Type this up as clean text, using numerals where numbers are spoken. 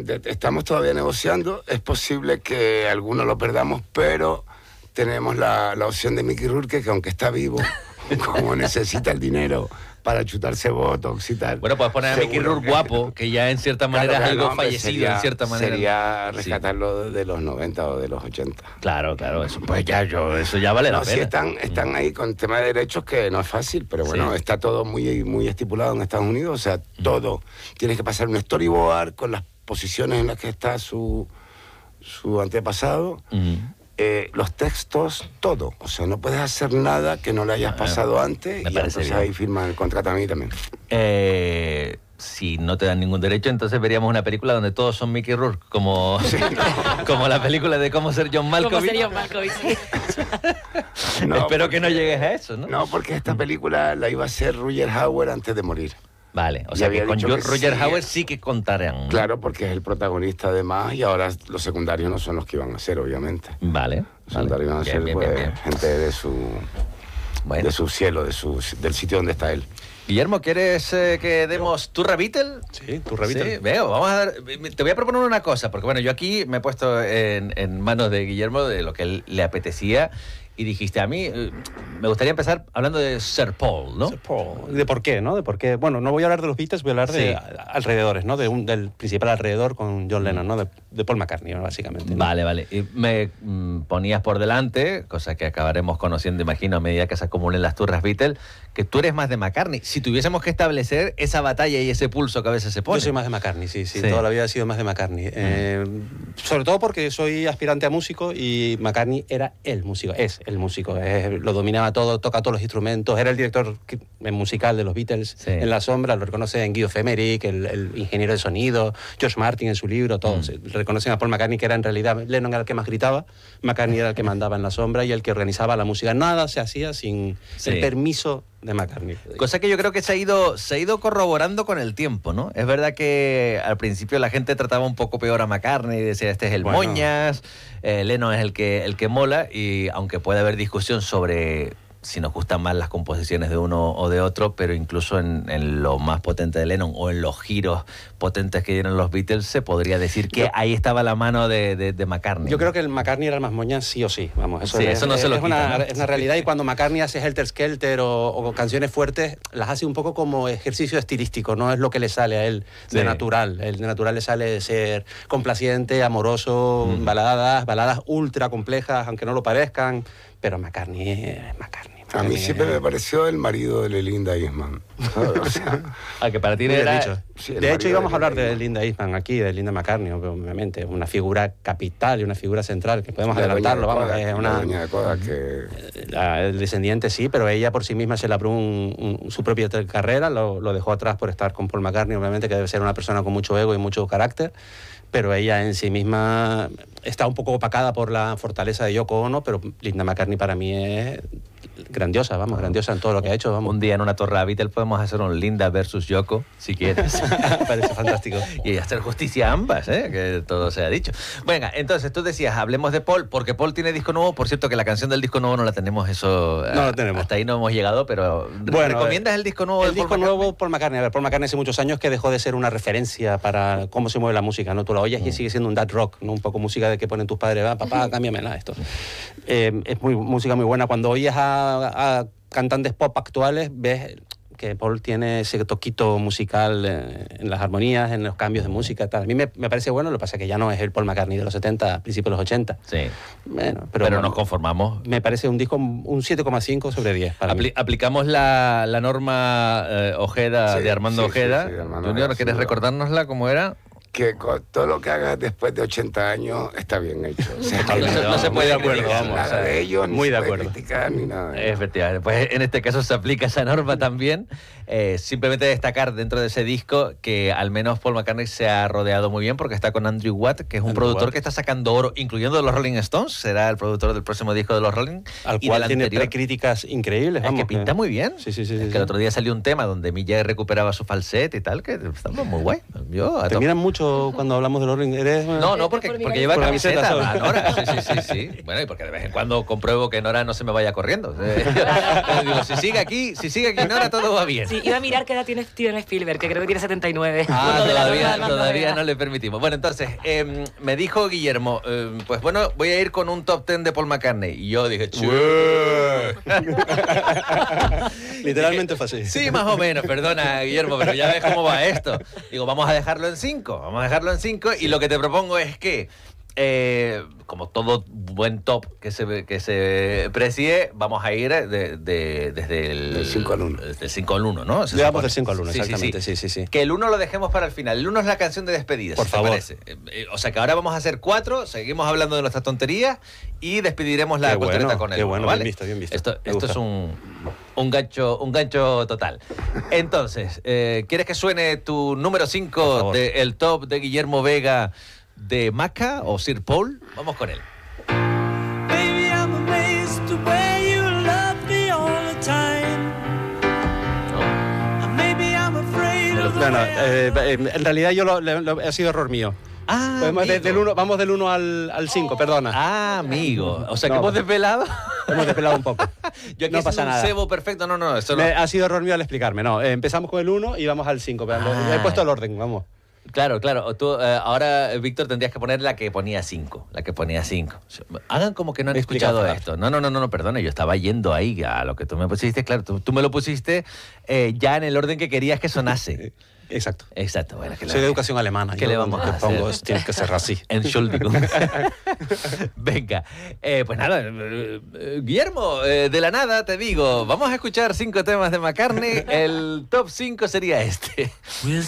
estamos todavía negociando. Es posible que alguno lo perdamos, pero tenemos la opción de Mickey Rourke, que aunque está vivo, como necesita el dinero para chutarse botox y tal. Bueno, puedes poner a Mickey Rourke guapo, que ya en cierta manera es algo fallecido, en cierta manera. Sería rescatarlo de los 90 o de los 80. Claro, eso pues eso ya vale la pena. Sí, están ahí con tema de derechos, que no es fácil, pero bueno, está todo muy estipulado en Estados Unidos, o sea, todo. Tienes que pasar un storyboard con las posiciones en las que está su antepasado. Los textos, todo. O sea, no puedes hacer nada que no le hayas pasado antes, y entonces ahí firman el contrato a mí también. Si no te dan ningún derecho, entonces veríamos una película donde todos son Mickey Rourke, como la película de Cómo ser John Malkovich. Espero que no llegues a eso, ¿no? No, porque esta película la iba a hacer Roger Hauer antes de morir. Vale, o sea que con Roger Hauer sí que contarán, ¿no? Claro, porque es el protagonista además, y ahora los secundarios no son los que iban a ser, obviamente. Vale. Los secundarios van a ser gente de su cielo, del sitio donde está él. Guillermo, ¿quieres que demos Turra Beatle? Sí, Turra Beatle. Sí, vamos a dar. Te voy a proponer una cosa, porque bueno, yo aquí me he puesto en manos de Guillermo de lo que él le apetecía. Y dijiste, a mí me gustaría empezar hablando de Sir Paul, ¿no? Sir Paul. ¿De por qué, no? De por qué. Bueno, no voy a hablar de los Beatles, voy a hablar de alrededores, ¿no? Del principal alrededor con John Lennon, ¿no? De Paul McCartney, ¿no? Básicamente, ¿no? Vale. Y me ponías por delante, cosa que acabaremos conociendo, imagino, a medida que se acumulen las turras Beatles, que tú eres más de McCartney. Si tuviésemos que establecer esa batalla y ese pulso que a veces se pone. Yo soy más de McCartney, sí. Toda la vida he sido más de McCartney. Sobre todo porque soy aspirante a músico y McCartney era el músico, es el músico. Lo dominaba todo, toca todos los instrumentos, era el director musical de los Beatles en la sombra, lo reconocen Guido Femerick, el ingeniero de sonido, George Martin en su libro, todos reconocen a Paul McCartney, que era en realidad, Lennon era el que más gritaba, McCartney era el que mandaba en la sombra y el que organizaba la música. Nada se hacía sin el permiso de McCartney. Cosa que yo creo que se ha ido corroborando con el tiempo, ¿no? Es verdad que al principio la gente trataba un poco peor a McCartney, decía, este es el moñas, Lennon es el que mola, y aunque puede haber discusión sobre si nos gustan más las composiciones de uno o de otro, pero incluso en lo más potente de Lennon o en los giros potentes que dieron los Beatles, se podría decir que ahí estaba la mano de McCartney. Yo creo que el McCartney era el más moñas, sí o sí. Vamos, eso no se lo quita, ¿no? Es una realidad, y cuando McCartney hace Helter Skelter o canciones fuertes, las hace un poco como ejercicio estilístico, no es lo que le sale a él de natural. El de natural le sale de ser complaciente, amoroso, baladas ultra complejas, aunque no lo parezcan, pero McCartney es McCartney. A mí siempre me pareció el marido de Linda Eastman. O sea, que para ti era... Sí, de hecho, íbamos a hablar de Linda Eastman aquí, de Linda McCartney, obviamente. Una figura capital y una figura central, que podemos adelantarlo. Vamos, es una doña de Coda que... El descendiente sí, pero ella por sí misma se labró su propia carrera, lo dejó atrás por estar con Paul McCartney, obviamente, que debe ser una persona con mucho ego y mucho carácter. Pero ella en sí misma está un poco opacada por la fortaleza de Yoko Ono, pero Linda McCartney para mí es grandiosa, grandiosa en todo lo que ha hecho, Un día en una torre Beatles podemos hacer un Linda versus Yoko, si quieres. Parece fantástico. Y hacer justicia a ambas, que todo se ha dicho. Venga, entonces tú decías, hablemos de Paul, porque Paul tiene disco nuevo. Por cierto, que la canción del disco nuevo no la tenemos, eso... No la tenemos. Hasta ahí no hemos llegado, pero... Bueno, ¿recomiendas el disco nuevo de Paul McCartney? Nuevo Paul McCartney. A ver, Paul McCartney hace muchos años que dejó de ser una referencia para cómo se mueve la música, ¿no? Tú la oyes y sigue siendo un dad rock, ¿no? Un poco música de que ponen tus padres, papá, cámbiamela esto. Es música muy buena. Cuando oyes a cantantes pop actuales, ves que Paul tiene ese toquito musical en las armonías, en los cambios de música, tal. A mí me parece bueno, lo que pasa es que ya no es el Paul McCartney de los 70, principios de los 80. Sí. Bueno, pero nos conformamos. Me parece un disco un 7,5 sobre 10 para mí. Aplicamos la norma Ojeda, de Armando Ojeda. Sí, Armando Junior, Ojeda, ¿quieres recordárnosla cómo era? Que todo lo que hagas después de 80 años está bien hecho. O sea, no se puede de acuerdo, vamos. Nada de ellos, muy ni de se puede acuerdo. criticar, ni nada. Efectivamente, pues en este caso se aplica esa norma también. Simplemente destacar dentro de ese disco que al menos Paul McCartney se ha rodeado muy bien, porque está con Andrew Watt, que es un productor que está sacando oro, incluyendo los Rolling Stones. Será el productor del próximo disco de los Rolling. Al cual tiene críticas increíbles. Es que pinta muy bien. Sí. Que el otro día salió un tema donde Mick Jagger recuperaba su falsete y tal, que estaba muy guay. Te miran mucho eso cuando hablamos del orden? No, porque lleva por camiseta, camiseta, Nora. Sí. Bueno, y porque de vez en cuando compruebo que Nora no se me vaya corriendo. Digo, si sigue aquí Nora, todo va bien. Sí, iba a mirar qué edad tiene Steven Spielberg, que creo que tiene 79. Todavía no le permitimos. Bueno, entonces, me dijo Guillermo, pues bueno, voy a ir con un top 10 de Paul McCartney. Y yo dije, Literalmente fue así. Sí, más o menos, perdona, Guillermo, pero ya ves cómo va esto. Digo, vamos a dejarlo en 5. Y lo que te propongo es que, como todo buen top que se precie, vamos a ir desde el 5 al 1. Desde el 5 al 1, ¿no? Vamos del 5 al 1, exactamente. Sí. Que el 1 lo dejemos para el final. El 1 es la canción de despedida, por favor. parece. O sea que ahora vamos a hacer 4, seguimos hablando de nuestras tonterías y despediremos la cultureta con él. Qué bueno, ¿vale? bien visto. Esto es un gancho total. Entonces, ¿quieres que suene tu número 5 del top de Guillermo Vega de Maca o Sir Paul? Vamos con él. Baby, I'm amazed the way you love me all the time. Maybe I'm afraid of the way en realidad ha sido error mío. Vamos del 1 al 5, perdona. Ah, amigo. O sea, que hemos desvelado. Hemos desvelado un poco. Yo aquí no pasa nada. Un cebo perfecto. No, eso no. Ha sido error mío al explicarme. No, empezamos con el 1 y vamos al 5. He puesto el orden, vamos. Claro. Tú, ahora, Víctor, tendrías que poner la que ponía 5. Hagan como que no han escuchado esto. No, perdona, yo estaba yendo ahí a lo que tú me pusiste. Claro, tú me lo pusiste ya en el orden que querías que sonase. Exacto. Bueno, soy de educación alemana. ¿Qué le vamos a hacer? Tiene que ser así. Entschuldigung. Venga, pues nada, Guillermo, de la nada te digo, vamos a escuchar 5 temas de McCartney. El top 5 sería este. With